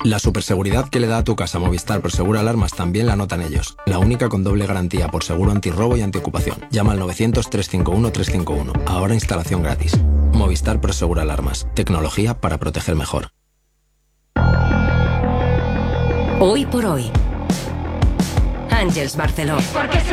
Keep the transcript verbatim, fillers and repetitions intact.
La superseguridad que le da a tu casa Movistar Prosegur Alarmas también la notan ellos. La única con doble garantía por seguro antirrobo y antiocupación. Llama al novecientos, trescientos cincuenta y uno, trescientos cincuenta y uno. Ahora instalación gratis. Movistar Prosegur Alarmas. Tecnología para proteger mejor. Hoy por hoy. Àngels Barceló.